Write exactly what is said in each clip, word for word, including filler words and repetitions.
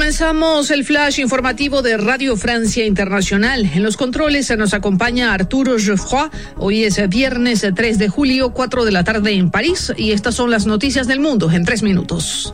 Comenzamos el flash informativo de Radio Francia Internacional. En los controles se nos acompaña Arturo Geoffroy. Hoy es viernes tres de julio, cuatro de la tarde en París, y estas son las noticias del mundo en tres minutos.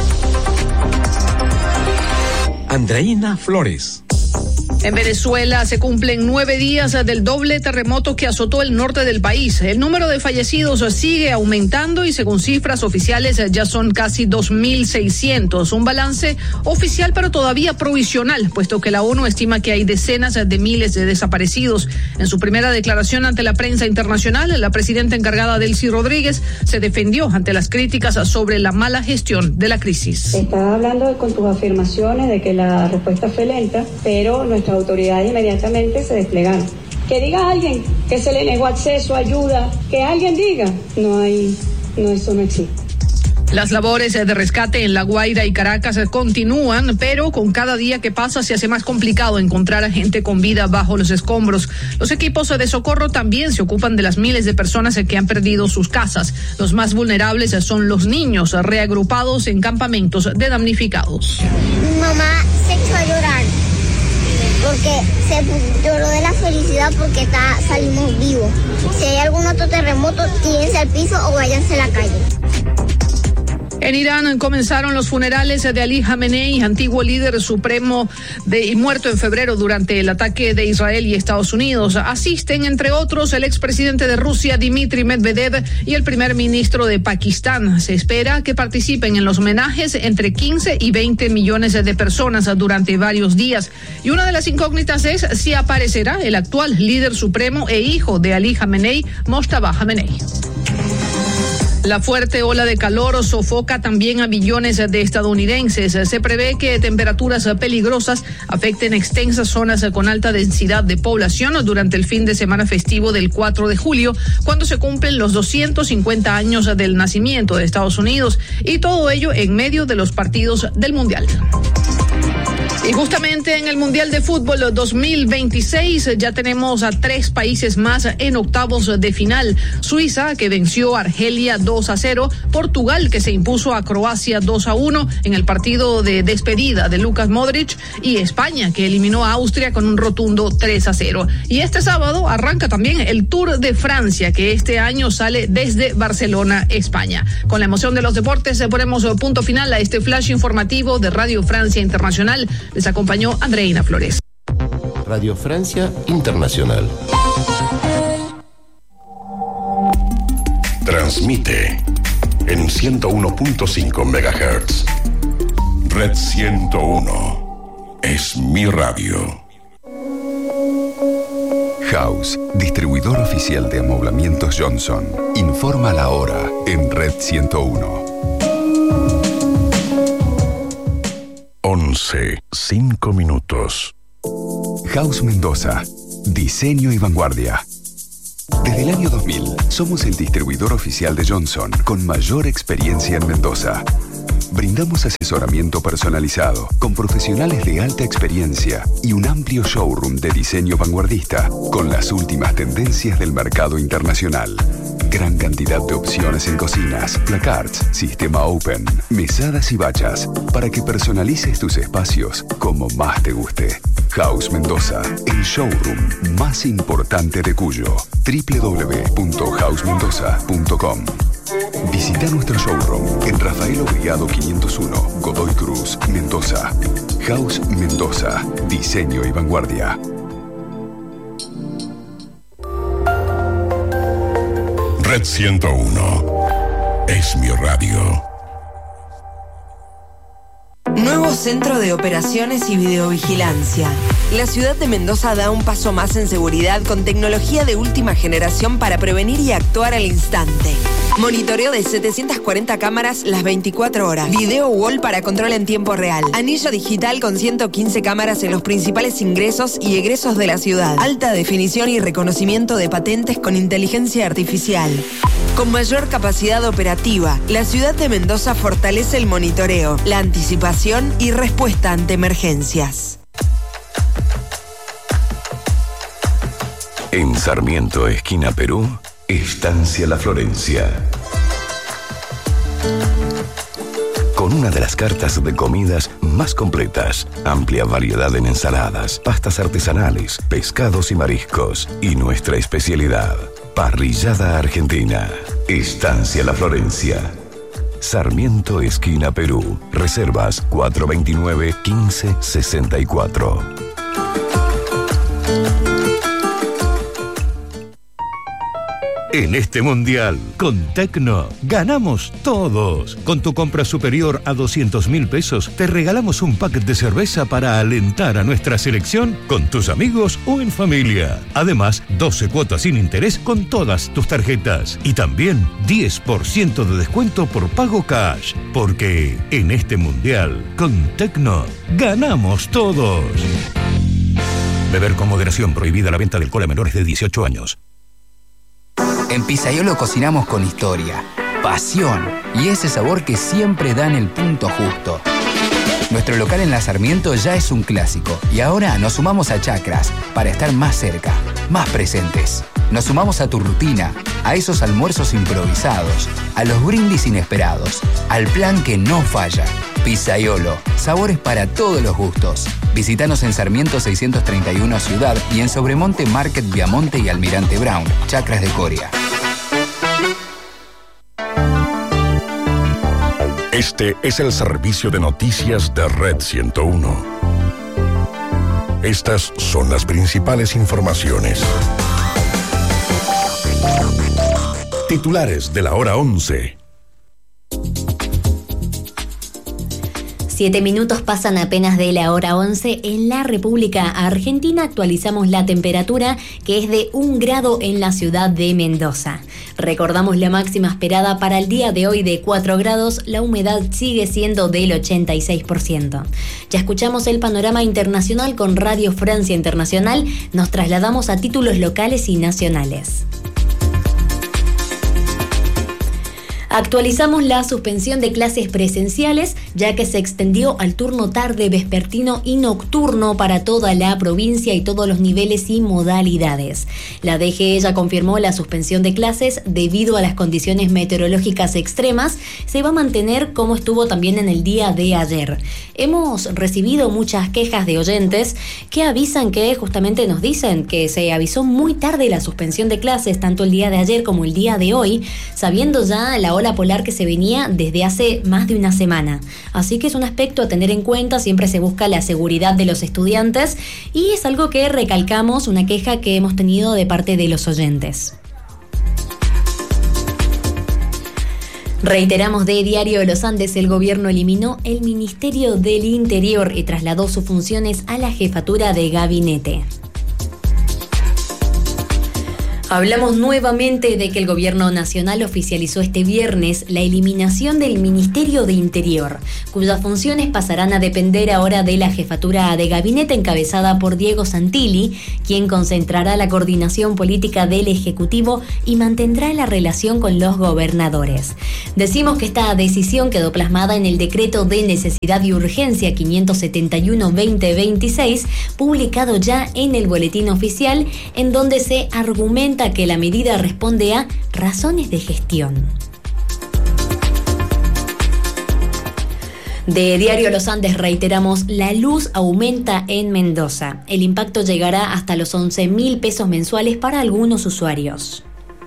Andreina Flores. En Venezuela se cumplen nueve días del doble terremoto que azotó el norte del país. El número de fallecidos sigue aumentando y según cifras oficiales ya son casi dos mil seiscientos. Un balance oficial pero todavía provisional, puesto que la ONU estima que hay decenas de miles de desaparecidos. En su primera declaración ante la prensa internacional, la presidenta encargada Delcy Rodríguez se defendió ante las críticas sobre la mala gestión de la crisis. Estás hablando con tus afirmaciones de que la respuesta fue lenta, pero nuestra Las autoridades inmediatamente se desplegaron. Que diga alguien que se le negó acceso, ayuda, que alguien diga, no hay, no, eso no existe. Las labores de rescate en La Guaira y Caracas continúan, pero con cada día que pasa se hace más complicado encontrar a gente con vida bajo los escombros. Los equipos de socorro también se ocupan de las miles de personas que han perdido sus casas. Los más vulnerables son los niños, reagrupados en campamentos de damnificados. Mi mamá se echó a llorar porque se lloró de la felicidad porque está, salimos vivos. Si hay algún otro terremoto, tírense al piso o váyanse a la calle. En Irán comenzaron los funerales de Ali Jamenei, antiguo líder supremo de, y muerto en febrero durante el ataque de Israel y Estados Unidos. Asisten, entre otros, el expresidente de Rusia, Dmitry Medvedev, y el primer ministro de Pakistán. Se espera que participen en los homenajes entre quince y veinte millones de personas durante varios días. Y una de las incógnitas es si aparecerá el actual líder supremo e hijo de Ali Jamenei, Mojtaba Jamenei. La fuerte ola de calor sofoca también a millones de estadounidenses. Se prevé que temperaturas peligrosas afecten extensas zonas con alta densidad de población durante el fin de semana festivo del cuatro de julio, cuando se cumplen los doscientos cincuenta años del nacimiento de Estados Unidos, y todo ello en medio de los partidos del Mundial. Y justamente en el Mundial de Fútbol dos mil veintiséis ya tenemos a tres países más en octavos de final. Suiza, que venció a Argelia dos a cero, Portugal, que se impuso a Croacia dos a uno en el partido de despedida de Lucas Modric, y España, que eliminó a Austria con un rotundo tres a cero. Y este sábado arranca también el Tour de Francia, que este año sale desde Barcelona, España. Con la emoción de los deportes ponemos punto final a este flash informativo de Radio Francia Internacional. Les acompañó Andreina Flores. Radio Francia Internacional. Transmite en ciento uno punto cinco megahertz. Red ciento uno. Es mi radio. House, distribuidor oficial de amoblamientos Johnson. Informa la hora en Red ciento uno. once, cinco minutos. House Mendoza. Diseño y vanguardia. Desde el año dos mil, somos el distribuidor oficial de Johnson con mayor experiencia en Mendoza. Brindamos asesoramiento personalizado con profesionales de alta experiencia y un amplio showroom de diseño vanguardista con las últimas tendencias del mercado internacional. Gran cantidad de opciones en cocinas, placards, sistema open, mesadas y bachas para que personalices tus espacios como más te guste. House Mendoza, el showroom más importante de Cuyo. doble u doble u doble u punto house mendoza punto com. Visita nuestro showroom en Rafael Obligado quinientos uno, Godoy Cruz, Mendoza. House Mendoza, diseño y vanguardia. Red ciento uno. Es mi radio. Nuevo Centro de Operaciones y Videovigilancia. La ciudad de Mendoza da un paso más en seguridad con tecnología de última generación para prevenir y actuar al instante. Monitoreo de setecientas cuarenta cámaras las veinticuatro horas. Video wall para control en tiempo real. Anillo digital con ciento quince cámaras en los principales ingresos y egresos de la ciudad. Alta definición y reconocimiento de patentes con inteligencia artificial. Con mayor capacidad operativa, la ciudad de Mendoza fortalece el monitoreo, la anticipación y respuesta ante emergencias. En Sarmiento, esquina Perú, Estancia La Florencia. Con con una de las cartas de comidas más completas. Amplia variedad en ensaladas, pastas artesanales, pescados y mariscos. Y nuestra especialidad, parrillada argentina. Estancia La Florencia. Sarmiento, esquina Perú. Reservas cuatro veintinueve, quince sesenta y cuatro. En este mundial, con Tecno, ganamos todos. Con tu compra superior a doscientos mil pesos, te regalamos un pack de cerveza para alentar a nuestra selección con tus amigos o en familia. Además, doce cuotas sin interés con todas tus tarjetas. Y también diez por ciento de descuento por pago cash. Porque en este mundial, con Tecno, ganamos todos. Beber con moderación. Prohibida la venta de alcohol a menores de dieciocho años. En Pizzaiolo cocinamos con historia, pasión y ese sabor que siempre dan el punto justo. Nuestro local en La Sarmiento ya es un clásico y ahora nos sumamos a Chacras para estar más cerca, más presentes. Nos sumamos a tu rutina, a esos almuerzos improvisados, a los brindis inesperados, al plan que no falla. Pizzaiolo, sabores para todos los gustos. Visítanos en Sarmiento seiscientos treinta y uno Ciudad y en Sobremonte Market Viamonte y Almirante Brown, Chacras de Coria. Este es el servicio de noticias de Red ciento uno. Estas son las principales informaciones. Titulares de la hora once. Siete minutos pasan apenas de la hora once. En la República Argentina actualizamos la temperatura, que es de un grado en la ciudad de Mendoza. Recordamos la máxima esperada para el día de hoy de cuatro grados. La humedad sigue siendo del ochenta y seis por ciento. Ya escuchamos el panorama internacional con Radio Francia Internacional. Nos trasladamos a títulos locales y nacionales. Actualizamos la suspensión de clases presenciales, ya que se extendió al turno tarde, vespertino y nocturno para toda la provincia y todos los niveles y modalidades. La D G E ya confirmó la suspensión de clases debido a las condiciones meteorológicas extremas. Se va a mantener como estuvo también en el día de ayer. Hemos recibido muchas quejas de oyentes que avisan que justamente nos dicen que se avisó muy tarde la suspensión de clases, tanto el día de ayer como el día de hoy, sabiendo ya la ola polar que se venía desde hace más de una semana. Así que es un aspecto a tener en cuenta. Siempre se busca la seguridad de los estudiantes y es algo que recalcamos, una queja que hemos tenido de parte de los oyentes. Reiteramos de Diario de los Andes, el gobierno eliminó el Ministerio del Interior y trasladó sus funciones a la jefatura de gabinete. Hablamos nuevamente de que el gobierno nacional oficializó este viernes la eliminación del Ministerio de Interior, cuyas funciones pasarán a depender ahora de la jefatura de gabinete encabezada por Diego Santilli, quien concentrará la coordinación política del Ejecutivo y mantendrá la relación con los gobernadores. Decimos que esta decisión quedó plasmada en el decreto de necesidad y urgencia quinientos setenta y uno barra veinte veintiséis, publicado ya en el Boletín Oficial, en donde se argumenta que la medida responde a razones de gestión. De Diario Los Andes reiteramos, la luz aumenta en Mendoza. El impacto llegará hasta los once mil pesos mensuales para algunos usuarios.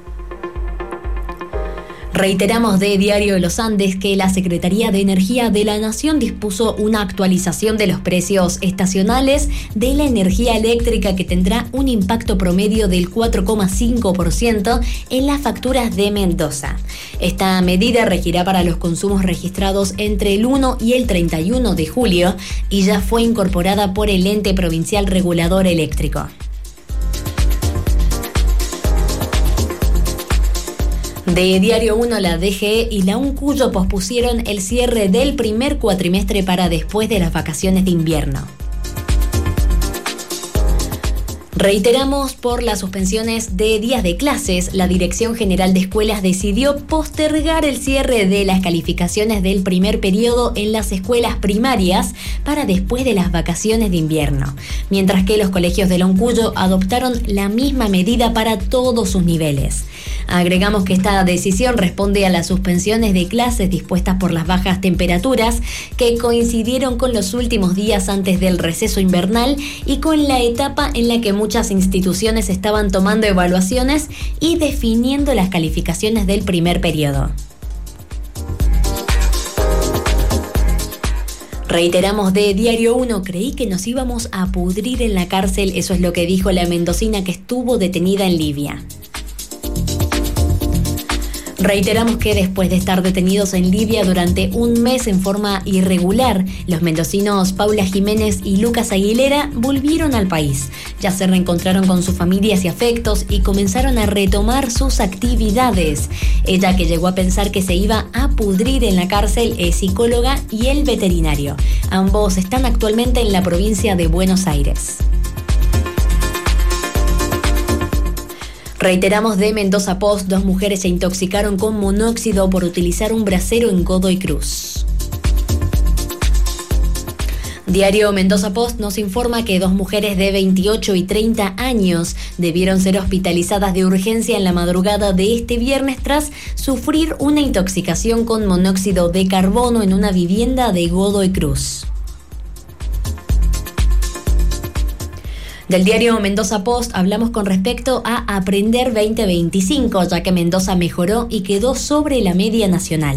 Reiteramos de Diario de los Andes que la Secretaría de Energía de la Nación dispuso una actualización de los precios estacionales de la energía eléctrica que tendrá un impacto promedio del cuatro coma cinco por ciento en las facturas de Mendoza. Esta medida regirá para los consumos registrados entre el uno y el treinta y uno de julio y ya fue incorporada por el Ente Provincial Regulador Eléctrico. De Diario uno, la D G E y la UNCUYO pospusieron el cierre del primer cuatrimestre para después de las vacaciones de invierno. Reiteramos, por las suspensiones de días de clases, la Dirección General de Escuelas decidió postergar el cierre de las calificaciones del primer periodo en las escuelas primarias para después de las vacaciones de invierno, mientras que los colegios de la UNCUYO adoptaron la misma medida para todos sus niveles. Agregamos que esta decisión responde a las suspensiones de clases dispuestas por las bajas temperaturas que coincidieron con los últimos días antes del receso invernal y con la etapa en la que muchas instituciones estaban tomando evaluaciones y definiendo las calificaciones del primer periodo. Reiteramos de Diario uno, creí que nos íbamos a pudrir en la cárcel, eso es lo que dijo la mendocina que estuvo detenida en Libia. Reiteramos que después de estar detenidos en Libia durante un mes en forma irregular, los mendocinos Paula Jiménez y Lucas Aguilera volvieron al país. Ya se reencontraron con sus familias y afectos y comenzaron a retomar sus actividades. Ella, que llegó a pensar que se iba a pudrir en la cárcel, es psicóloga y él veterinario. Ambos están actualmente en la provincia de Buenos Aires. Reiteramos de Mendoza Post, dos mujeres se intoxicaron con monóxido por utilizar un brasero en Godoy Cruz. Diario Mendoza Post nos informa que dos mujeres de veintiocho y treinta años debieron ser hospitalizadas de urgencia en la madrugada de este viernes tras sufrir una intoxicación con monóxido de carbono en una vivienda de Godoy Cruz. Del diario Mendoza Post hablamos con respecto a Aprender veinte veinticinco, ya que Mendoza mejoró y quedó sobre la media nacional.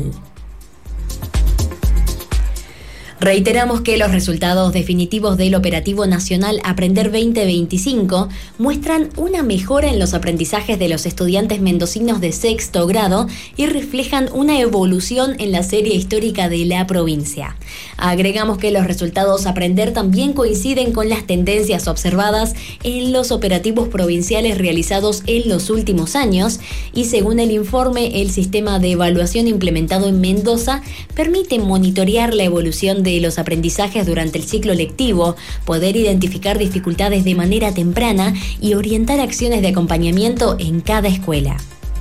Reiteramos que los resultados definitivos del Operativo Nacional Aprender veinte veinticinco muestran una mejora en los aprendizajes de los estudiantes mendocinos de sexto grado y reflejan una evolución en la serie histórica de la provincia. Agregamos que los resultados Aprender también coinciden con las tendencias observadas en los operativos provinciales realizados en los últimos años y, según el informe, el sistema de evaluación implementado en Mendoza permite monitorear la evolución de los aprendizajes durante el ciclo lectivo, poder identificar dificultades de manera temprana y orientar acciones de acompañamiento en cada escuela.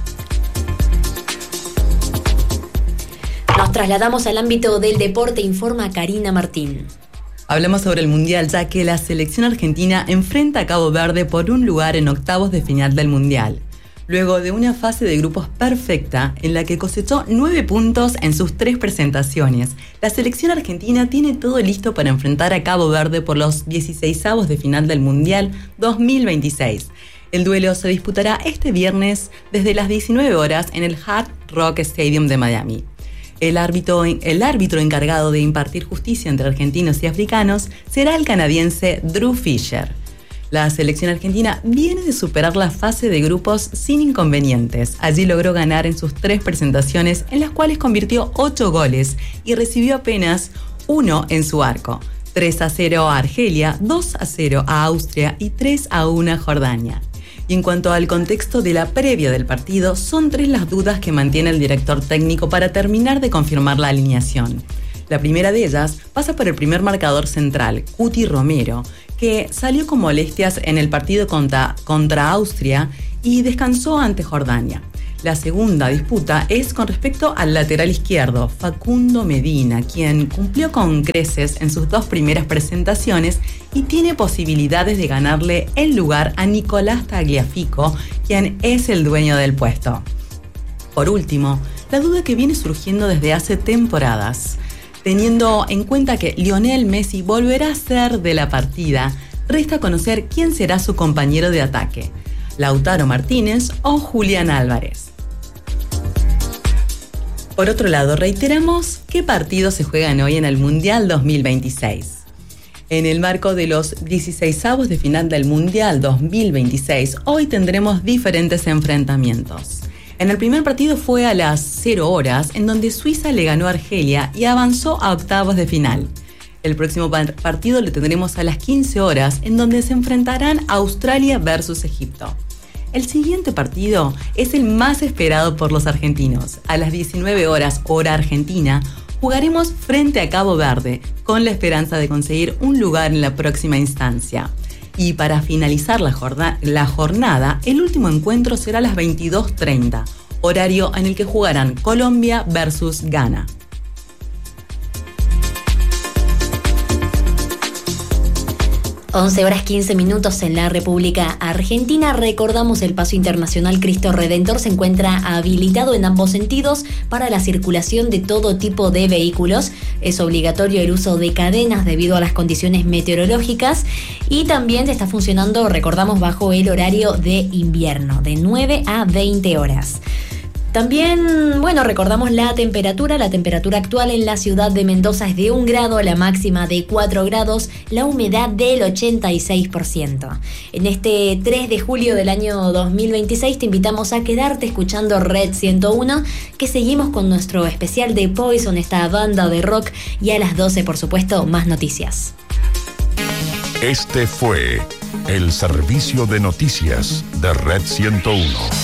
Nos trasladamos al ámbito del deporte, informa Karina Martín. Hablamos sobre el Mundial, ya que la selección argentina enfrenta a Cabo Verde por un lugar en octavos de final del Mundial. Luego de una fase de grupos perfecta en la que cosechó nueve puntos en sus tres presentaciones, la selección argentina tiene todo listo para enfrentar a Cabo Verde por los dieciseisavos de final del Mundial dos mil veintiséis. El duelo se disputará este viernes desde las diecinueve horas en el Hard Rock Stadium de Miami. El árbitro, el árbitro encargado de impartir justicia entre argentinos y africanos será el canadiense Drew Fisher. La selección argentina viene de superar la fase de grupos sin inconvenientes. Allí logró ganar en sus tres presentaciones, en las cuales convirtió ocho goles y recibió apenas uno en su arco. tres a cero a Argelia, dos a cero a Austria y tres a uno a Jordania. Y en cuanto al contexto de la previa del partido, son tres las dudas que mantiene el director técnico para terminar de confirmar la alineación. La primera de ellas pasa por el primer marcador central, Cuti Romero, que salió con molestias en el partido contra, contra Austria y descansó ante Jordania. La segunda disputa es con respecto al lateral izquierdo, Facundo Medina, quien cumplió con creces en sus dos primeras presentaciones y tiene posibilidades de ganarle el lugar a Nicolás Tagliafico, quien es el dueño del puesto. Por último, la duda que viene surgiendo desde hace temporadas. Teniendo en cuenta que Lionel Messi volverá a ser de la partida, resta conocer quién será su compañero de ataque, Lautaro Martínez o Julián Álvarez. Por otro lado, reiteramos qué partidos se juegan hoy en el Mundial dos mil veintiséis. En el marco de los dieciseisavos de final del Mundial dos mil veintiséis, hoy tendremos diferentes enfrentamientos. En el primer partido fue a las cero horas, en donde Suiza le ganó a Argelia y avanzó a octavos de final. El próximo partido lo tendremos a las quince horas, en donde se enfrentarán Australia versus Egipto. El siguiente partido es el más esperado por los argentinos. A las diecinueve horas, hora argentina, jugaremos frente a Cabo Verde, con la esperanza de conseguir un lugar en la próxima instancia. Y para finalizar la jornada, la jornada, el último encuentro será a las veintidós treinta, horario en el que jugarán Colombia versus Ghana. once horas quince minutos en la República Argentina. Recordamos el paso internacional Cristo Redentor se encuentra habilitado en ambos sentidos para la circulación de todo tipo de vehículos. Es obligatorio el uso de cadenas debido a las condiciones meteorológicas y también está funcionando, recordamos, bajo el horario de invierno, de nueve a veinte horas. También, bueno, recordamos la temperatura. La temperatura actual en la ciudad de Mendoza es de un grado, la máxima de cuatro grados, la humedad del ochenta y seis por ciento. En este tres de julio del año dos mil veintiséis te invitamos a quedarte escuchando Red ciento uno, que seguimos con nuestro especial de Poison, esta banda de rock, y a las doce, por supuesto, más noticias. Este fue el servicio de noticias de Red ciento uno.